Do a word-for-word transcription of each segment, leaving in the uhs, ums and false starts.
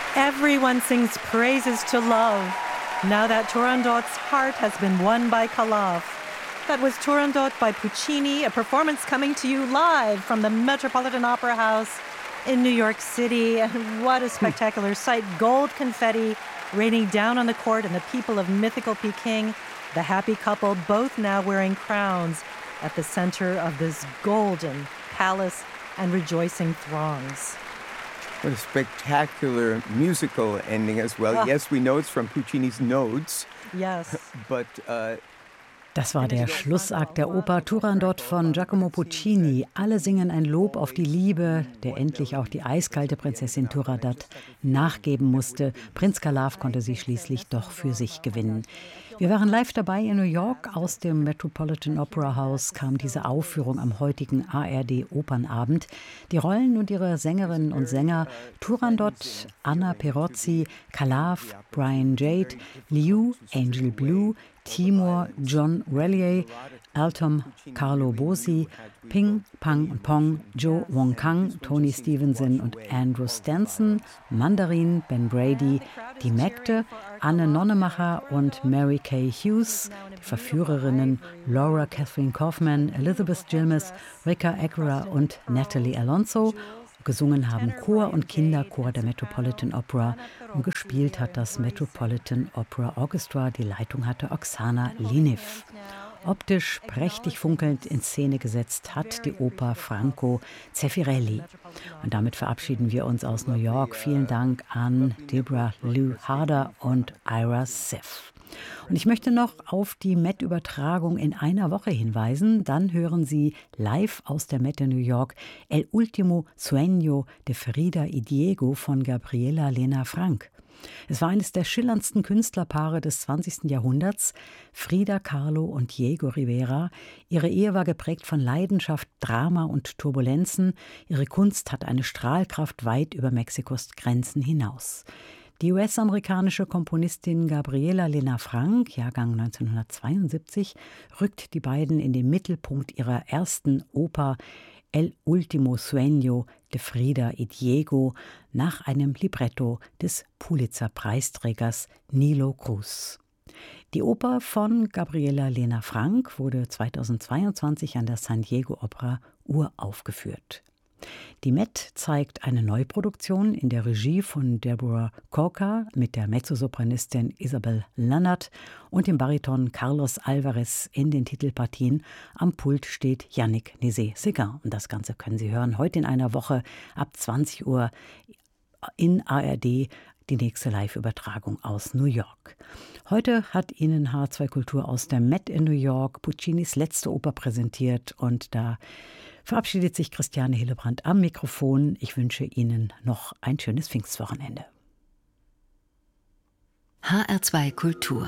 Everyone sings praises to love. Now that Turandot's heart has been won by Kalav. That was Turandot by Puccini, a performance coming to you live from the Metropolitan Opera House in New York City. And what a spectacular sight. Gold confetti raining down on the court and the people of mythical Peking. The happy couple, both now wearing crowns at the center of this golden palace and rejoicing throngs. What a spectacular musical ending as well. Oh. Yes, we know it's from Puccini's Nodes. Yes. But, uh Das war der Schlussakt der Oper Turandot von Giacomo Puccini. Alle singen ein Lob auf die Liebe, der endlich auch die eiskalte Prinzessin Turandot nachgeben musste. Prinz Kalav konnte sie schließlich doch für sich gewinnen. Wir waren live dabei in New York. Aus dem Metropolitan Opera House kam diese Aufführung am heutigen A R D-Opernabend. Die Rollen und ihre Sängerinnen und Sänger: Turandot, Anna Perozzi, Kalav, Brian Jade, Liu, Angel Blue, Timur, John Relier, Altom, Carlo Bosi, Ping, Pang und Pong, Joe Wong Kang, Tony Stevenson und Andrew Stanson, Mandarin, Ben Brady, die Mägde, Anne Nonnemacher und Mary Kay Hughes, die Verführerinnen Laura Catherine Kaufman, Elizabeth Gilmes, Rika Agra und Natalie Alonso. Gesungen haben Chor und Kinderchor der Metropolitan Opera und gespielt hat das Metropolitan Opera Orchestra. Die Leitung hatte Oksana Liniv. Optisch prächtig funkelnd in Szene gesetzt hat die Oper Franco Zeffirelli. Und damit verabschieden wir uns aus New York. Vielen Dank an Deborah Lou Harder und Ira Sef. Und ich möchte noch auf die Met-Übertragung in einer Woche hinweisen. Dann hören Sie live aus der Met in New York El Último Sueño de Frida y Diego von Gabriela Lena Frank. Es war eines der schillerndsten Künstlerpaare des zwanzigsten Jahrhunderts, Frida Kahlo und Diego Rivera. Ihre Ehe war geprägt von Leidenschaft, Drama und Turbulenzen. Ihre Kunst hat eine Strahlkraft weit über Mexikos Grenzen hinaus. Die U S-amerikanische Komponistin Gabriela Lena Frank, Jahrgang neunzehnhundertzweiundsiebzig, rückt die beiden in den Mittelpunkt ihrer ersten Oper El Último Sueño de Frida y Diego nach einem Libretto des Pulitzer-Preisträgers Nilo Cruz. Die Oper von Gabriela Lena Frank wurde zweitausendzweiundzwanzig an der San Diego Opera uraufgeführt. Die Met zeigt eine Neuproduktion in der Regie von Deborah Corker mit der Mezzosopranistin Isabel Lannert und dem Bariton Carlos Alvarez in den Titelpartien. Am Pult steht Yannick Nézet-Séguin. Und das Ganze können Sie hören heute in einer Woche ab zwanzig Uhr in A R D, die nächste Live-Übertragung aus New York. Heute hat Ihnen H zwei Kultur aus der Met in New York Puccinis letzte Oper präsentiert und da verabschiedet sich Christiane Hillebrand am Mikrofon. Ich wünsche Ihnen noch ein schönes Pfingstwochenende. H R zwei Kultur.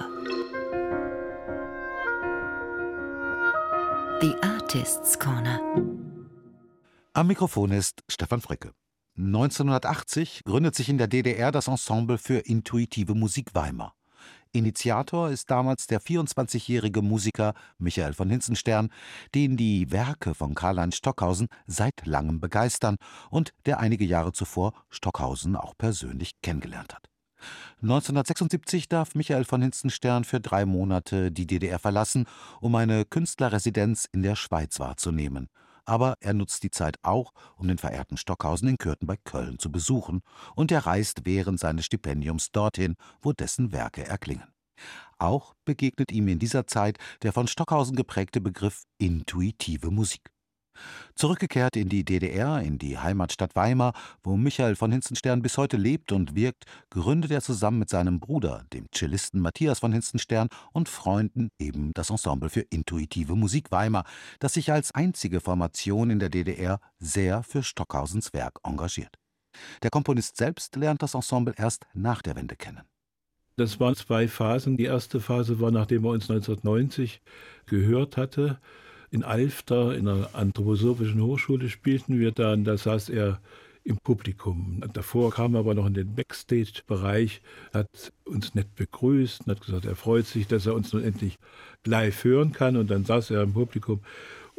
The Artists' Corner. Am Mikrofon ist Stefan Fricke. neunzehnhundertachtzig gründet sich in der D D R das Ensemble für intuitive Musik Weimar. Initiator ist damals der vierundzwanzigjährige Musiker Michael von Hinzenstern, den die Werke von Karlheinz Stockhausen seit langem begeistern und der einige Jahre zuvor Stockhausen auch persönlich kennengelernt hat. neunzehnhundertsechsundsiebzig darf Michael von Hinzenstern für drei Monate die D D R verlassen, um eine Künstlerresidenz in der Schweiz wahrzunehmen. Aber er nutzt die Zeit auch, um den verehrten Stockhausen in Kürten bei Köln zu besuchen, und er reist während seines Stipendiums dorthin, wo dessen Werke erklingen. Auch begegnet ihm in dieser Zeit der von Stockhausen geprägte Begriff intuitive Musik. Zurückgekehrt in die D D R, in die Heimatstadt Weimar, wo Michael von Hinzenstern bis heute lebt und wirkt, gründet er zusammen mit seinem Bruder, dem Cellisten Matthias von Hinzenstern, und Freunden eben das Ensemble für intuitive Musik Weimar, das sich als einzige Formation in der D D R sehr für Stockhausens Werk engagiert. Der Komponist selbst lernt das Ensemble erst nach der Wende kennen. Das waren zwei Phasen. Die erste Phase war, nachdem er uns neunzehnhundertneunzig gehört hatte. In Alfter, in einer anthroposophischen Hochschule spielten wir dann, da saß er im Publikum. Davor kam er aber noch in den Backstage-Bereich, hat uns nett begrüßt und hat gesagt, er freut sich, dass er uns nun endlich live hören kann. Und dann saß er im Publikum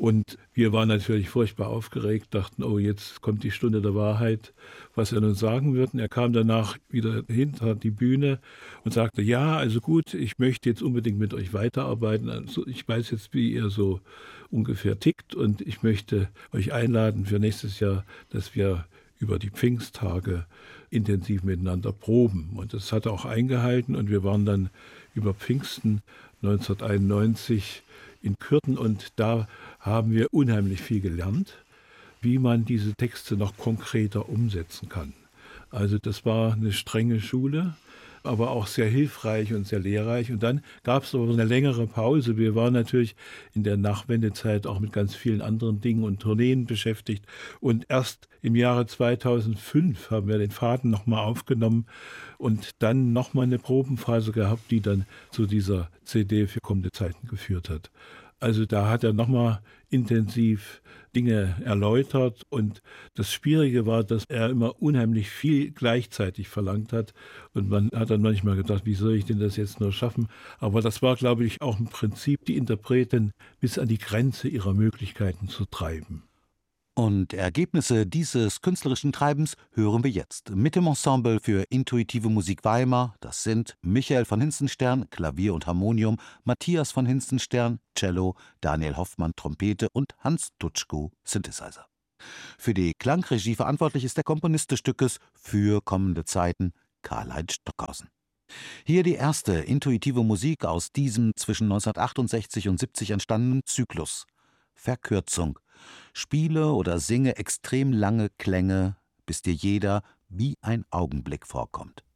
Und wir waren natürlich furchtbar aufgeregt, dachten, oh, jetzt kommt die Stunde der Wahrheit, was er nun sagen wird. Und er kam danach wieder hinter die Bühne und sagte, ja, also gut, ich möchte jetzt unbedingt mit euch weiterarbeiten. Also ich weiß jetzt, wie ihr so ungefähr tickt und ich möchte euch einladen für nächstes Jahr, dass wir über die Pfingsttage intensiv miteinander proben. Und das hat er auch eingehalten und wir waren dann über Pfingsten neunzehnhunderteinundneunzig in Kürten und da haben wir unheimlich viel gelernt, wie man diese Texte noch konkreter umsetzen kann. Also das war eine strenge Schule, aber auch sehr hilfreich und sehr lehrreich. Und dann gab es aber eine längere Pause. Wir waren natürlich in der Nachwendezeit auch mit ganz vielen anderen Dingen und Tourneen beschäftigt. Und erst im Jahre zweitausendfünf haben wir den Faden nochmal aufgenommen und dann nochmal eine Probenphase gehabt, die dann zu dieser C D für kommende Zeiten geführt hat. Also da hat er nochmal intensiv Dinge erläutert und das Schwierige war, dass er immer unheimlich viel gleichzeitig verlangt hat und man hat dann manchmal gedacht, wie soll ich denn das jetzt nur schaffen? Aber das war, glaube ich, auch im Prinzip die Interpreten bis an die Grenze ihrer Möglichkeiten zu treiben. Und Ergebnisse dieses künstlerischen Treibens hören wir jetzt mit dem Ensemble für intuitive Musik Weimar. Das sind Michael von Hinstenstern, Klavier und Harmonium, Matthias von Hinstenstern, Cello, Daniel Hoffmann, Trompete und Hans Dutschko, Synthesizer. Für die Klangregie verantwortlich ist der Komponist des Stückes Für kommende Zeiten, Karl-Heinz Stockhausen. Hier die erste intuitive Musik aus diesem zwischen neunzehnhundertachtundsechzig und siebzig entstandenen Zyklus. Verkürzung. Spiele oder singe extrem lange Klänge, bis dir jeder wie ein Augenblick vorkommt.